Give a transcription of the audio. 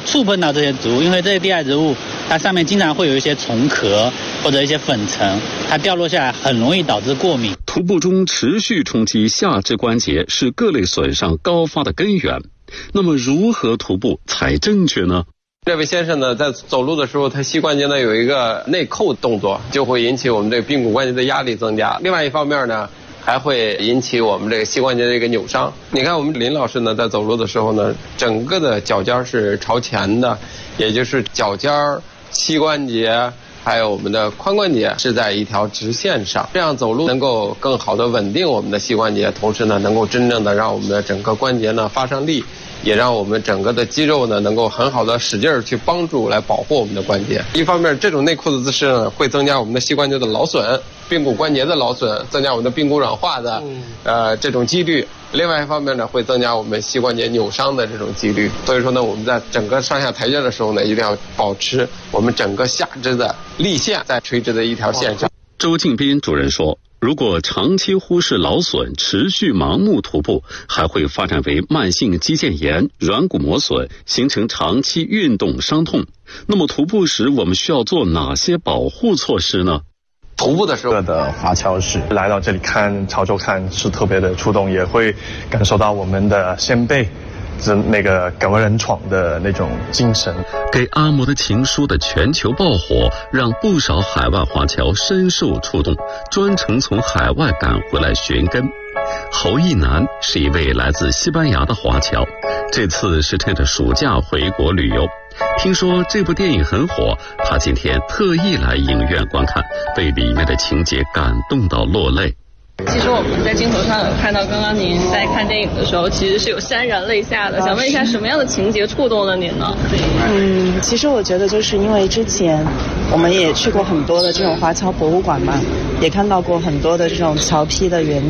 触碰到这些植物，因为这些地外植物它上面经常会有一些虫壳或者一些粉尘，它掉落下来很容易导致过敏。 徒步中持续冲击下肢关节是各类损伤高发的根源。那么如何徒步才正确呢？ 这位先生呢，在走路的时候，他膝关节呢有一个内扣动作，就会引起我们这个髌骨关节的压力增加。另外一方面呢，还会引起我们这个膝关节的一个扭伤。你看我们林老师呢，在走路的时候呢，整个的脚尖是朝前的，也就是脚尖、膝关节还有我们的髋关节是在一条直线上，这样走路能够更好的稳定我们的膝关节，同时呢，能够真正的让我们的整个关节呢发上力，也让我们整个的肌肉呢能够很好的使劲儿去帮助来保护我们的关节。一方面，这种内裤的姿势呢，会增加我们的膝关节的劳损、髌骨关节的劳损，增加我们的髌骨软化的这种几率。另外一方面呢，会增加我们膝关节扭伤的这种几率。所以说呢，我们在整个上下台阶的时候呢，一定要保持我们整个下肢的力线在垂直的一条线上。 周敬斌主任说，如果长期忽视劳损，持续盲目徒步，还会发展为慢性肌腱炎、软骨磨损，形成长期运动伤痛。那么徒步时我们需要做哪些保护措施呢？ 徒步的时候的华侨市来到这里看潮州看是特别的触动，也会感受到我们的先辈那个敢为人闯的那种精神。 给阿嬷的情书的全球爆火，让不少海外华侨深受触动，专程从海外赶回来寻根。侯一南是一位来自西班牙的华侨，这次是趁着暑假回国旅游，听说这部电影很火，他今天特意来影院观看，被里面的情节感动到落泪。 其实我们在镜头上有看到，刚刚您在看电影的时候，其实是有潸然泪下的。想问一下，什么样的情节触动了您呢？ 其实我觉得就是因为之前我们也去过很多的这种华侨博物馆嘛，也看到过很多的这种侨批的原